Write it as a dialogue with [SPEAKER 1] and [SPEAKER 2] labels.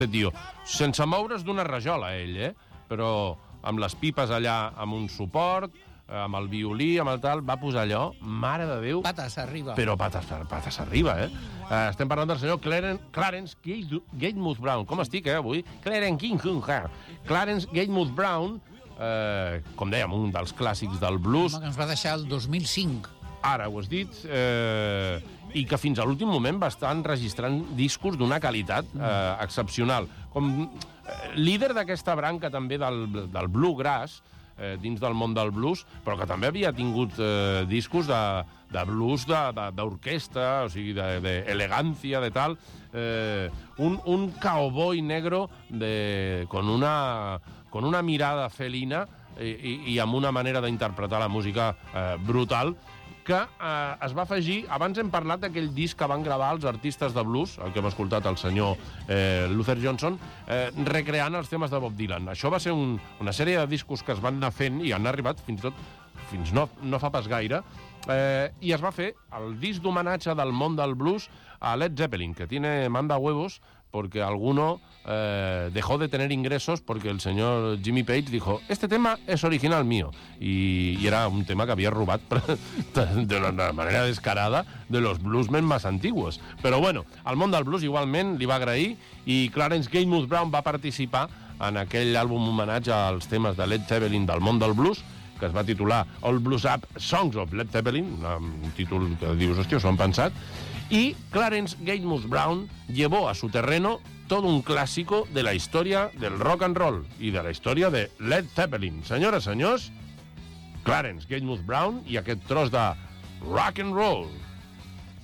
[SPEAKER 1] tio, sense moure's d'una rajola, ell, però amb les pipes allà, amb un suport, amb el violí, amb el tal, va posar allò, mare de Déu...
[SPEAKER 2] Patas arriba.
[SPEAKER 1] Però patas arriba, estem parlant del senyor Clarence Gatemouth Brown. Com estic, avui? Clarence Gatemouth Brown, com dèiem, un dels clàssics del blues.
[SPEAKER 2] Que ens va deixar el 2005.
[SPEAKER 1] Ara ho has dit, i que fins a l'últim moment va estar enregistrant discos d'una qualitat excepcional. Com líder d'aquesta branca també del bluegrass, dins del món del blues, però que també havia tingut discos de blues d'orquestra, o sigui, d'elegància, de tal. Un cowboy negro con una mirada felina i amb una manera d'interpretar la música brutal, que es va afegir... Abans hem parlat d'aquell disc que van gravar els artistes de blues, el que hem escoltat el senyor Luther Johnson, recreant els temes de Bob Dylan. Això va ser una sèrie de discos que es van anar fent i han arribat fins no fa pas gaire, i es va fer el disc d'homenatge del món del blues a Led Zeppelin, que tiene manda huevos porque alguno dejó de tener ingresos porque el señor Jimmy Page dijo, este tema es original mío. Y era un tema que había robat de una manera descarada de los bluesmen más antiguos. Però bueno, el món del blues igualment li va agrair i Clarence Gatemouth Brown va participar en aquell àlbum homenatge als temes de Led Zeppelin del món del blues, que es va titular All Blues Up Songs of Led Zeppelin, un títol que dius, hòstia, s'ho han pensat. Y Clarence Gatemouth Brown llevó a su terreno todo un clásico de la historia del rock and roll y de la historia de Led Zeppelin. Senyores, senyors, Clarence Gatemouth Brown i aquest tros de rock and roll.